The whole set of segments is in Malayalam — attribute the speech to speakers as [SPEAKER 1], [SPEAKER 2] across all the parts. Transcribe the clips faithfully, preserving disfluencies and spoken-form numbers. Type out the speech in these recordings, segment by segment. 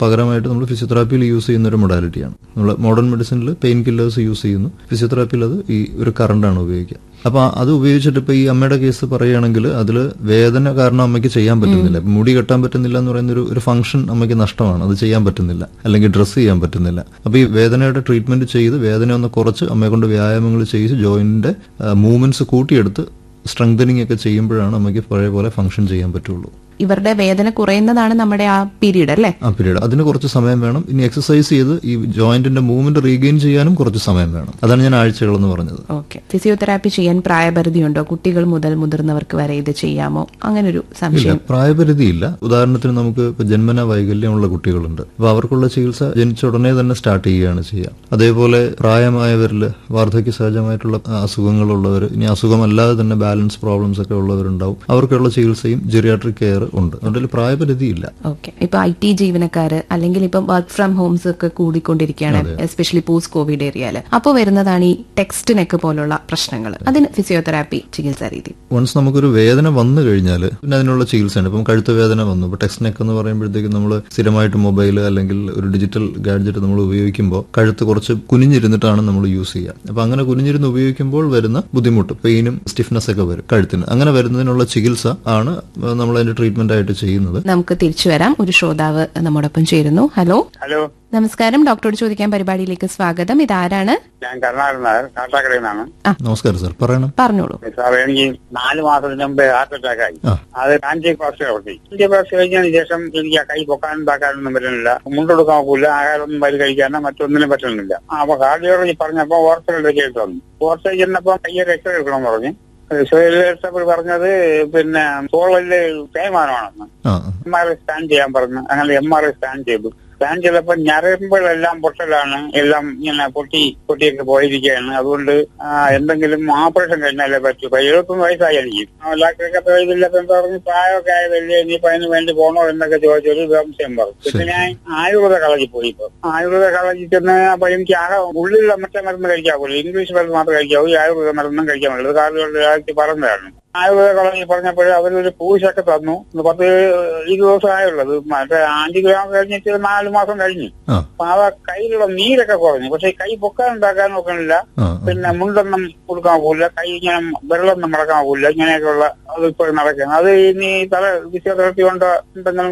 [SPEAKER 1] പകരമായിട്ട് നമ്മൾ ഫിസിയോതെറാപ്പിയിൽ യൂസ് ചെയ്യുന്ന ഒരു മൊഡാലിറ്റിയാണ്. നമ്മൾ മോഡേൺ മെഡിസിനിൽ പെയിൻ കില്ലേഴ്സ് യൂസ് ചെയ്യുന്നു, ഫിസിയോതെറാപ്പിയിൽ അത് ഈ ഒരു കറണ്ടാണ് ഉപയോഗിക്കുക. അപ്പൊ അത് ഉപയോഗിച്ചിട്ട് ഇപ്പൊ ഈ അമ്മയുടെ കേസ് പറയുകയാണെങ്കിൽ അതിൽ വേദന കാരണം അമ്മയ്ക്ക് ചെയ്യാൻ പറ്റുന്നില്ല. മുടി കെട്ടാൻ പറ്റുന്നില്ല എന്ന് പറയുന്ന ഒരു ഫംഗ്ഷൻ അമ്മയ്ക്ക് നഷ്ടമാണ്, അത് ചെയ്യാൻ പറ്റുന്നില്ല, അല്ലെങ്കിൽ ഡ്രസ്സ് ചെയ്യാൻ പറ്റുന്നില്ല. അപ്പൊ ഈ വേദനയുടെ ട്രീറ്റ്മെന്റ് ചെയ്ത് വേദന ഒന്ന് കുറച്ച് അമ്മയെ കൊണ്ട് വ്യായാമങ്ങൾ ചെയ്ത് ജോയിന്റിന്റെ മൂവ്മെന്റ്സ് കൂട്ടിയെടുത്ത് സ്ട്രെങ്തനിങ് ഒക്കെ ചെയ്യുമ്പോഴാണ് അമ്മയ്ക്ക് പഴയ പോലെ ഫംഗ്ഷൻ ചെയ്യാൻ പറ്റുള്ളൂ.
[SPEAKER 2] ഇവരുടെ വേദന കുറയുന്നതാണ് നമ്മുടെ ആ പീരീഡ് അല്ലേ? ആ
[SPEAKER 1] പീരീഡ്. അതിന് കുറച്ച് സമയം വേണം. ഇനി എക്സസൈസ് ചെയ്ത് ഈ ജോയിന്റിന്റെ മൂവ്മെന്റ് റീഗെയിൻ ചെയ്യാനും കുറച്ച് സമയം വേണം. അതാണ് ഞാൻ ആഴ്ചകൾ എന്ന് പറഞ്ഞത്.
[SPEAKER 2] ഓക്കെ. ഫിസിയോതെറാപ്പി ചെയ്യാൻ പ്രായപരിധി ഉണ്ടോ? കുട്ടികൾ മുതൽ മുതിർന്നവർക്ക് വരെ ഇത് ചെയ്യാമോ? അങ്ങനെ ഒരു സംശയം.
[SPEAKER 1] പ്രായപരിധി ഇല്ല. ഉദാഹരണത്തിന് നമുക്ക് ഇപ്പൊ ജന്മന വൈകല്യമുള്ള കുട്ടികളുണ്ട്. അപ്പൊ അവർക്കുള്ള ചികിത്സ ജനിച്ച ഉടനെ തന്നെ സ്റ്റാർട്ട് ചെയ്യുകയാണ് ചെയ്യുക. അതേപോലെ പ്രായമായവരിൽ വാർദ്ധക്യ സഹജമായിട്ടുള്ള അസുഖങ്ങളുള്ളവർ, ഇനി അസുഖമല്ലാതെ തന്നെ ബാലൻസ് പ്രോബ്ലംസ് ഒക്കെ ഉള്ളവരുണ്ടാവും. അവർക്കുള്ള ചികിത്സയും ജെറിയാട്രിക് കെയർ ഉണ്ട്. അതുകൊണ്ട് പ്രായപരിധിയില്ല.
[SPEAKER 2] ഓക്കെ. ഇപ്പൊ ഐ ടി ജീവനക്കാര് അല്ലെങ്കിൽ ഇപ്പൊ വർക്ക് ഫ്രം ഹോംസ് ഒക്കെ കൂടിക്കൊണ്ടിരിക്കുകയാണ്, എസ്പെഷ്യലി പോസ്റ്റ് കോവിഡ് ഏരിയയില്. അപ്പോൾ വരുന്നതാണ് ഈ ടെക്സ്റ്റ് നെക്ക് പോലുള്ള പ്രശ്നങ്ങൾ. അതിന് ഫിസിയോതെറാപ്പി ചികിത്സാ രീതി.
[SPEAKER 1] വൺസ് നമുക്കൊരു വേദന വന്നു കഴിഞ്ഞാൽ പിന്നെ അതിനുള്ള ചികിത്സയാണ്. ഇപ്പം കഴുത്ത് വേദന വന്നു, ഇപ്പൊ ടെക്സ്റ്റ് നെക്ക് എന്ന് പറയുമ്പോഴത്തേക്കും നമ്മൾ സ്ഥിരമായിട്ട് മൊബൈൽ അല്ലെങ്കിൽ ഒരു ഡിജിറ്റൽ ഗാഡ്ജറ്റ് നമ്മൾ ഉപയോഗിക്കുമ്പോൾ കഴുത്ത് കുറച്ച് കുനിഞ്ഞിരുന്നിട്ടാണ് നമ്മൾ യൂസ് ചെയ്യുക. അപ്പൊ അങ്ങനെ കുനിഞ്ഞിരുന്ന് ഉപയോഗിക്കുമ്പോൾ വരുന്ന ബുദ്ധിമുട്ട്, പെയിനും സ്റ്റിഫ്നെസ് ഒക്കെ വരും കഴുത്തിന്. അങ്ങനെ വരുന്നതിനുള്ള ചികിത്സ ആണ് നമ്മൾ അതിന്റെ ട്രീറ്റ്മെന്റ് ആയിട്ട് ചെയ്യുന്നത്.
[SPEAKER 2] നമുക്ക് തിരിച്ചു വരാം. ഒരു ശ്രോതാവ് നമ്മോടൊപ്പം ചേരുന്നു. ഹലോ.
[SPEAKER 3] ഹലോ,
[SPEAKER 2] നമസ്കാരം. ഡോക്ടറോട് ചോദിക്കാൻ പരിപാടിയിലേക്ക് സ്വാഗതം. ഇതാരാണ്?
[SPEAKER 3] ഞാൻ കരുണാകരൻ, കാട്ടാക്കടയിൽ നിന്നാണ്.
[SPEAKER 1] നമസ്കാരം സാർ, പറയണം.
[SPEAKER 2] പറഞ്ഞോളൂ
[SPEAKER 3] സാർ. എനിക്ക് നാല് മാസത്തിന് മുമ്പ് ഹാർട്ട് അറ്റാക്ക് ആയി. അത് ആന്റിബയോട്ടിക് കൊടുത്തി. ആന്റിബയോട്ടിക് കഴിഞ്ഞതിന് ശേഷം എനിക്ക് ആ കൈ പൊക്കാനും താക്കാനൊന്നും പറ്റുന്നില്ല, മുണ്ടെടുക്കാൻ പോകില്ല, ആഹാരമൊന്നും വരി കഴിക്കാനോ മറ്റൊന്നിനും പറ്റുന്നില്ല. അപ്പൊ കാർഡിയോളജി പറഞ്ഞപ്പോ ഓർത്തോയിലേക്ക് എടുത്തു വന്നു. ഓർത്തോയിൽ ചെന്നപ്പോ കയ്യൊരു എക്സ്റേ എടുക്കണമെന്ന് പറഞ്ഞു. സുഹൃത്തുക്കൾ പറഞ്ഞത് പിന്നെ തോളില് തേയ്മാനമാണെന്ന്. എം ആർ ഐ സ്കാൻ ചെയ്യാൻ പറഞ്ഞു. അങ്ങനെ എം ആർ ഐ സ്കാൻ ചെയ്തു. സ്കാൻ ചെയ്തപ്പോ ഞരമ്പുകളെല്ലാം പൊട്ടലാണ്, എല്ലാം ഇങ്ങനെ പൊട്ടി പൊട്ടിയൊക്കെ പോയിരിക്കുകയാണ്. അതുകൊണ്ട് എന്തെങ്കിലും ഓപ്പറേഷൻ കഴിഞ്ഞാലേ പറ്റൂ. എഴുപത്തൊന്ന് വയസ്സായി എനിക്ക്. ഡോക്ടറൊക്കെ ഇതില്ലപ്പോ എന്താ പറഞ്ഞു, പ്രായമൊക്കെ ആയതല്ലേ, ഇനിയിപ്പോ അതിന് വേണ്ടി പോണോ എന്നൊക്കെ ചോദിച്ചൊരു സംശയം പറഞ്ഞു. പിന്നെ ഞാൻ ആയുർവേദ കളജി പോയി. ഇപ്പൊ ആയുർവേദ കളജി ചെന്ന് അപ്പൊ എനിക്ക് ആകെ ഉള്ളിലുള്ള മറ്റേ മരുന്ന് കഴിക്കാവൂല്ലോ, ഇംഗ്ലീഷ് മരുന്ന് മാത്രമേ കഴിക്കാവൂ, ഈ ആയുർവേദ മരുന്നും കഴിക്കാൻ പറ്റില്ല. കാർഡിയോളജി പറഞ്ഞതാണ്. ആയുർവേദ കളജി പറഞ്ഞപ്പോഴേ അവരൊരു പൂശൊക്കെ തന്നു. പത്ത് ഇരുപത് ദിവസം ആയുള്ളത്. മറ്റേ ആന്റിഗ്രാം കഴിഞ്ഞിട്ട് നാലു മാസം കഴിഞ്ഞു. അപ്പൊ ആ കയ്യിലുള്ള നീരൊക്കെ കുറഞ്ഞു. പക്ഷെ കൈ പൊക്കാൻ ഉണ്ടാക്കാൻ നോക്കണില്ല, പിന്നെ മുണ്ടൊന്നും കൊടുക്കാൻ പോകില്ല, കൈ ഇങ്ങനെ വെള്ളമൊന്നും മടക്കാൻ പോകില്ല, ഇങ്ങനെയൊക്കെയുള്ള അത് ഇപ്പോഴും നടക്കുന്നത്. അത് ഇനി തല ഫിസിയോതെറാപ്പി കൊണ്ട് എന്തെങ്കിലും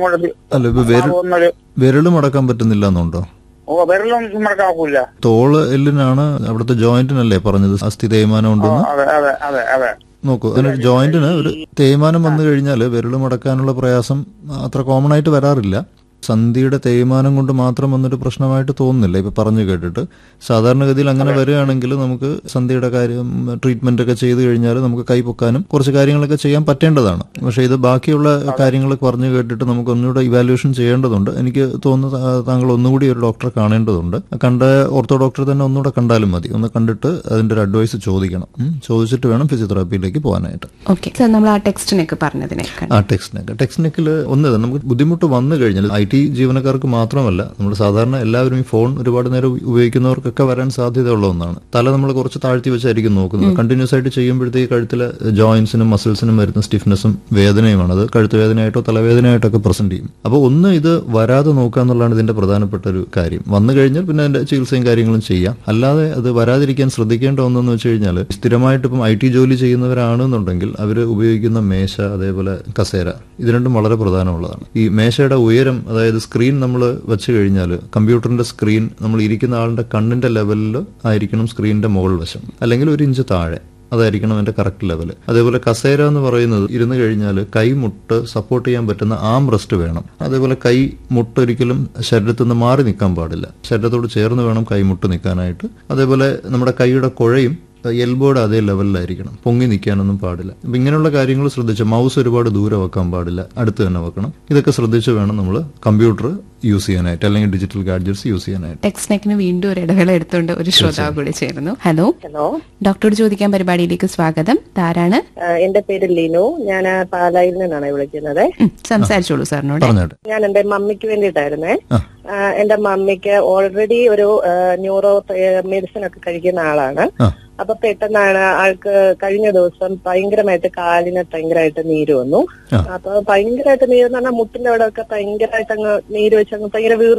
[SPEAKER 3] കൊണ്ട്
[SPEAKER 1] വിരല് മടക്കാൻ പറ്റുന്നില്ല എന്നുണ്ടോ?
[SPEAKER 3] ഓ, വിരലും മടക്കാൻ പോകില്ല.
[SPEAKER 1] തോള് എല്ലിനാണ്, അവിടുത്തെ ജോയിന്റിനല്ലേ പറഞ്ഞത് അസ്ഥി തേയ്മാനം ഉണ്ടെന്ന്?
[SPEAKER 3] അതെ അതെ അതെ അതെ
[SPEAKER 1] നോക്കൂ, അതിനൊരു ജോയിന്റിന് ഒരു തേയ്മാനം വന്നു കഴിഞ്ഞാൽ വിരൽ മടക്കാനുള്ള പ്രയാസം അത്ര കോമൺ ആയിട്ട് വരാറില്ല. സന്ധിയുടെ തേയ്മാനം കൊണ്ട് മാത്രം വന്നൊരു പ്രശ്നമായിട്ട് തോന്നുന്നില്ല ഇപ്പൊ പറഞ്ഞു കേട്ടിട്ട്. സാധാരണഗതിയിൽ അങ്ങനെ വരികയാണെങ്കിൽ നമുക്ക് സന്ധിയുടെ കാര്യം ട്രീറ്റ്മെന്റ് ഒക്കെ ചെയ്ത് കഴിഞ്ഞാൽ നമുക്ക് കൈ പൊക്കാനും കുറച്ച് കാര്യങ്ങളൊക്കെ ചെയ്യാൻ പറ്റേണ്ടതാണ്. പക്ഷെ ഇത് ബാക്കിയുള്ള കാര്യങ്ങൾ പറഞ്ഞു കേട്ടിട്ട് നമുക്ക് ഒന്നുകൂടെ ഇവാലുവേഷൻ ചെയ്യേണ്ടതുണ്ട്. എനിക്ക് തോന്നുന്നു താങ്കൾ ഒന്നുകൂടി ഒരു ഡോക്ടറെ കാണേണ്ടതുണ്ട്. കണ്ട ഓർത്തോ ഡോക്ടറെ തന്നെ ഒന്നുകൂടെ കണ്ടാലും മതി. ഒന്ന് കണ്ടിട്ട് അതിന്റെ ഒരു അഡ്വൈസ് ചോദിക്കണം. ചോദിച്ചിട്ട് വേണം ഫിസിയോതെറാപ്പിയിലേക്ക് പോകാനായിട്ട്.
[SPEAKER 2] നമ്മൾ ആ ടെക്സ്റ്റ് നെക്ക് പറഞ്ഞതിനെ
[SPEAKER 1] ആ ടെക്സ്റ്റ് നെക്ക് ടെക്സ്റ്റ് നെക്കിൽ ഒന്ന് നമുക്ക് ബുദ്ധിമുട്ട് വന്നു കഴിഞ്ഞാൽ ഐ ടി ജീവനക്കാർക്ക് മാത്രമല്ല, നമ്മൾ സാധാരണ എല്ലാവരും ഈ ഫോൺ ഒരുപാട് നേരം ഉപയോഗിക്കുന്നവർക്കൊക്കെ വരാൻ സാധ്യതയുള്ള ഒന്നാണ്. തല നമ്മൾ കുറച്ച് താഴ്ത്തി വെച്ചായിരിക്കും നോക്കുന്നത്. കണ്ടിന്യൂസ് ആയിട്ട് ചെയ്യുമ്പോഴത്തേക്ക് കഴുത്തിലെ ജോയിന്റ്സിനും മസിൽസിനും വരുന്ന സ്റ്റിഫ്നെസ്സും വേദനയുമാണ്. അത് കഴുത്ത് വേദനയായിട്ടോ തലവേദനയായിട്ടൊക്കെ പ്രസന്റ് ചെയ്യും. അപ്പോൾ ഒന്ന് ഇത് വരാതെ നോക്കുക എന്നുള്ളതാണ് ഇതിന്റെ പ്രധാനപ്പെട്ട ഒരു കാര്യം. വന്നു കഴിഞ്ഞാൽ പിന്നെ അതിന്റെ ചികിത്സയും കാര്യങ്ങളും ചെയ്യാം. അല്ലാതെ അത് വരാതിരിക്കാൻ ശ്രദ്ധിക്കേണ്ട ഒന്നെന്ന് വെച്ച് കഴിഞ്ഞാൽ സ്ഥിരമായിട്ട് ഇപ്പം ഐ ടി ജോലി ചെയ്യുന്നവരാണെന്നുണ്ടെങ്കിൽ അവർ ഉപയോഗിക്കുന്ന മേശ, അതേപോലെ കസേര, ഇത് രണ്ടും വളരെ പ്രധാനമുള്ളതാണ്. ഈ മേശയുടെ ഉയരം, അതായത് സ്ക്രീൻ നമ്മൾ വെച്ച് കഴിഞ്ഞാൽ കമ്പ്യൂട്ടറിന്റെ സ്ക്രീൻ നമ്മൾ ഇരിക്കുന്ന ആളുടെ കണ്ണിന്റെ ലെവലിൽ ആയിരിക്കണം സ്ക്രീനിന്റെ മുകൾ വശം, അല്ലെങ്കിൽ ഒരു ഇഞ്ച് താഴെ. അതായിരിക്കണം അതിന്റെ കറക്റ്റ് ലെവല്. അതേപോലെ കസേര എന്ന് പറയുന്നത് ഇരുന്ന് കഴിഞ്ഞാൽ കൈ മുട്ട് സപ്പോർട്ട് ചെയ്യാൻ പറ്റുന്ന ആം റെസ്റ്റ് വേണം. അതേപോലെ കൈ മുട്ട് ഒരിക്കലും ശരീരത്തിൽ നിന്ന് മാറി നിൽക്കാൻ പാടില്ല, ശരീരത്തോട് ചേർന്ന് വേണം കൈ മുട്ട് നിൽക്കാനായിട്ട്. അതേപോലെ നമ്മുടെ കൈയുടെ കുഴയും എൽബോയുടെ അതേ ലെവലിലായിരിക്കണം, പൊങ്ങി നിൽക്കാനൊന്നും പാടില്ല. അപ്പൊ ഇങ്ങനെയുള്ള കാര്യങ്ങൾ ശ്രദ്ധിച്ച് മൗസ് ഒരുപാട് ദൂരെ വെക്കാൻ പാടില്ല, അടുത്ത് തന്നെ വെക്കണം. ഇതൊക്കെ ശ്രദ്ധിച്ച് വേണം നമ്മൾ കമ്പ്യൂട്ടർ യൂസ് ചെയ്യാനായിട്ട് അല്ലെങ്കിൽ ഡിജിറ്റൽ ഗാഡ്ജറ്റ്സ് യൂസ് ചെയ്യാനായിട്ട്.
[SPEAKER 2] ടെക്സ്റ്റ് നെക്കിന് വീണ്ടും ഒരു ഇടവേള എടുത്തുകൊണ്ട് ഒരു ശ്രോതാവ് കൂടി ചേരുന്നു. ഹലോ.
[SPEAKER 4] ഹലോ,
[SPEAKER 2] ഡോക്ടറോട് ചോദിക്കാൻ പരിപാടിയിലേക്ക് സ്വാഗതം. ആരാണ്?
[SPEAKER 4] എന്റെ പേര് ലിനു. ഞാൻ പാലായിൽ നിന്നാണ് വിളിക്കുന്നത്.
[SPEAKER 2] സംസാരിച്ചോളൂ സാറിനോട്.
[SPEAKER 4] ഞാൻ എന്റെ മമ്മിക്ക് വേണ്ടിയിട്ടായിരുന്നേ. എന്റെ മമ്മിക്ക് ഓൾറെഡി ഒരു ന്യൂറോ മെഡിസിൻ ഒക്കെ കഴിക്കുന്ന ആളാണ്. അപ്പൊ പെട്ടെന്നാണ് ആൾക്ക് കഴിഞ്ഞ ദിവസം ഭയങ്കരമായിട്ട് കാലിന് ഭയങ്കരമായിട്ട് നീര് വന്നു. അപ്പൊ ഭയങ്കരമായിട്ട് നീര് എന്ന് പറഞ്ഞാൽ മുട്ടിന്റെ അവിടെ ഒക്കെ ഭയങ്കരമായിട്ട് അങ്ങ് നീര് വെച്ച് അങ്ങ് ഭയങ്കര